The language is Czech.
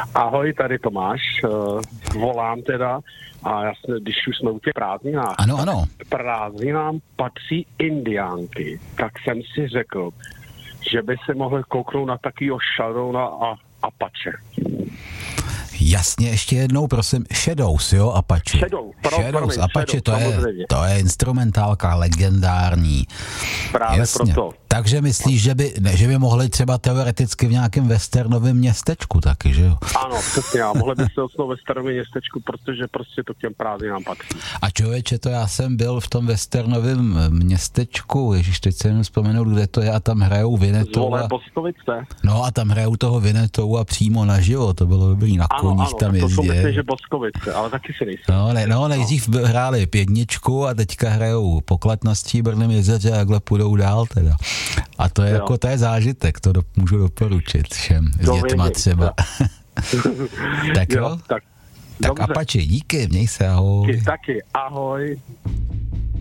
Ahoj, tady Tomáš, volám teda a když už jsme u těch prázdninách, ano. Prázdninám patří Indiánky, tak jsem si řekl, že by se mohl kouknout na takýho Shadowna a Apache. Jasně, ještě jednou, prosím, Shadows, jo, Apache. Shadows, Apache, to je instrumentálka legendární. Právě jasně. Proto. Takže myslíš, že by mohli třeba teoreticky v nějakém westernovém městečku taky, že jo? Ano, přesně, a mohli by se osnout ve westernovém městečku, protože prostě to k těm prázdninám patří. A člověče, to já jsem byl v tom westernovém městečku, ježiš, teď se jenom vzpomenout, kde to je, a tam hrajou Vinetou. Boskovice. No a tam hrajou toho Vinetou a přímo naživo, to bylo dobrý, na koních tam jezdě. To jsou myslím, že Boskovice, ale taky si nejsem. No, nejdřív hráli 5 a teďka hrajou Poklad na Stříbrném jezeře a takhle půjdou dál teda. A to je jako, to je zážitek, to můžu doporučit všem s dětma třeba. Tak jo? Tak Apache, díky, měj se, ahoj. Taky, ahoj.